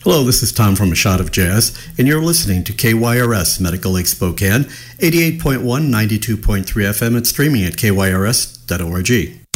Hello, this is Tom from A Shot of Jazz, and you're listening to KYRS Medical Lake Spokane, 88.1, 92.3 FM, and streaming at kyrs.org.